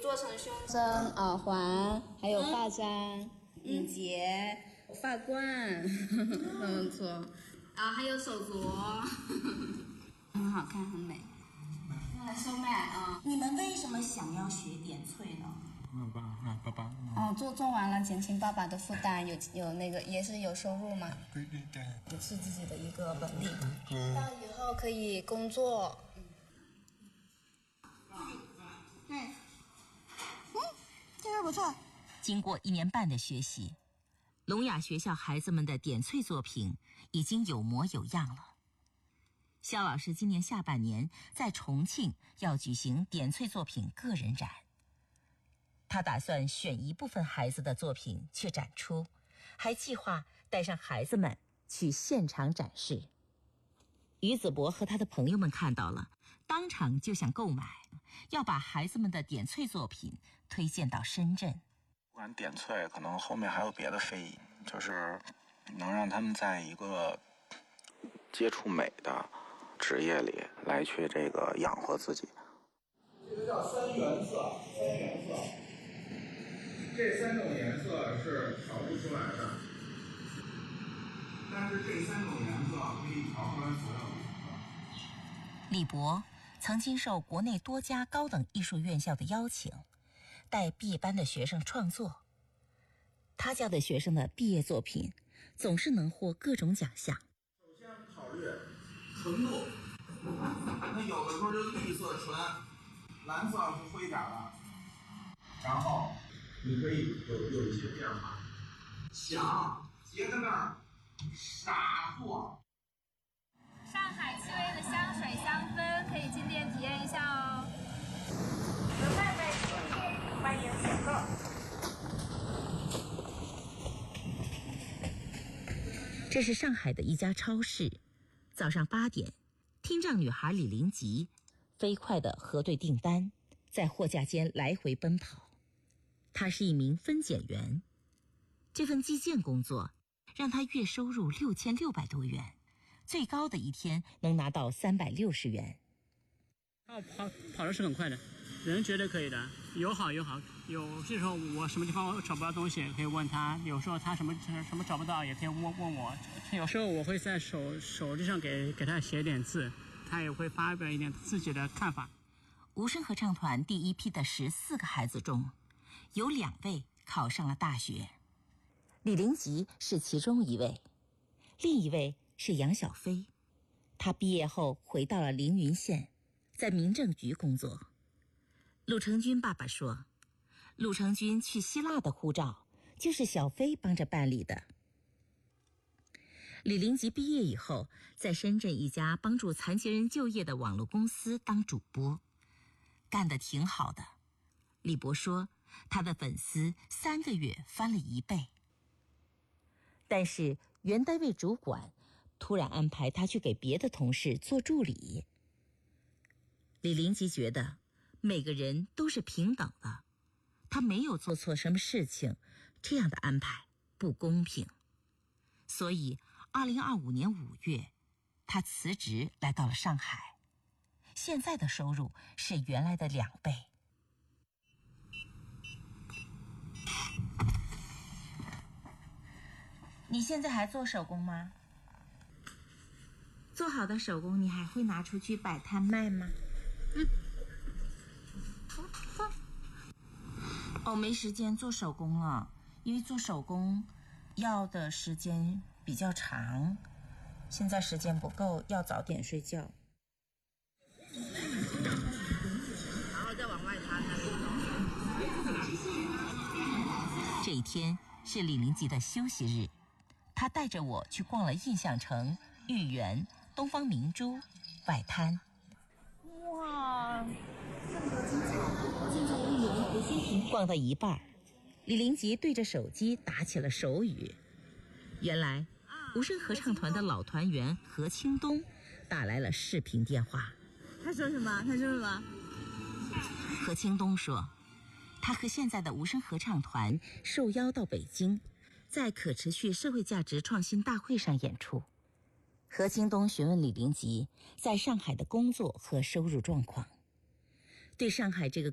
做成胸针、耳环，还有发簪、领结、发冠，很不错。还有手镯，很好看，很美。用来收麦啊。 你们为什么想要学点翠呢？ 爸爸。 做完了，减轻爸爸的负担，有那个也是有收入嘛。 对， 也是自己的一个本领。到以后可以工作。 对，这个不错。 经过1年半的学习，聋哑学校孩子们的点翠作品已经有模有样了。肖老师今年下半年在重庆要举行点翠作品个人展，他打算选一部分孩子的作品去展出，还计划带上孩子们去现场展示。于子博和他的朋友们看到了，当场就想购买，要把孩子们的点翠作品推荐到深圳。 不管点翠，可能后面还有别的非议，就是能让他们在一个接触美的职业里来去这个养活自己。 这个叫3原色，这3种颜色是调不出来的，但是这3种颜色可以调出来所有的颜色。 李博曾经受国内多家高等艺术院校的邀请，带毕业班的学生创作。他教的学生的毕业作品总是能获各种奖项。 首先考虑纯度，那有的时候就绿色纯，蓝色是灰点的，然后你可以有一些变化。想结在那儿，傻做。 上海气味的香水香氛可以进店体验一下哦。 外卖请帖，欢迎选购。 这是上海的一家超市，早上8点，听障女孩李玲吉飞快地核对订单，在货架间来回奔跑。她是一名分拣员，这份计件工作让她月收入6600多元，最高的一天能拿到360元。 跑的是很快的，人觉得可以的，有好。有些时候我什么地方找不到东西可以问他，有时候他什么找不到也可以问我。有时候我会在手机上给他写点字，他也会发表一点自己的看法。 无声合唱团第一批的14个孩子中，有2位考上了大学，李玲吉是其中1位，另一位是杨小飞。他毕业后回到了凌云县，在民政局工作。陆成军爸爸说，陆成军去希腊的护照就是小飞帮着办理的。李玲吉毕业以后，在深圳一家帮助残疾人就业的网络公司当主播，干得挺好的。李博说，他的粉丝3个月翻了1倍。但是原单位主管突然安排他去给别的同事做助理。李玲吉觉得每个人都是平等的，他没有做错什么事情，这样的安排不公平。所以2025年5月，他辞职来到了上海，现在的收入是原来的2倍。你现在还做手工吗？做好的手工你还会拿出去摆摊卖吗？没时间做手工了，因为做手工要的时间比较长，现在时间不够，要早点睡觉。然后再往外摊。这一天是李玲吉的休息日，他带着我去逛了印象城、豫园、东方明珠外摊。哇，这么多精彩！进在豫园湖心亭逛到一半，李玲吉对着手机打起了手语。原来无声合唱团的老团员何清东打来了视频电话。 他说什么？ 何清东说，他和现在的无声合唱团受邀到北京，在可持续社会价值创新大会上演出。何清东询问李玲吉在上海的工作和收入状况，对上海这个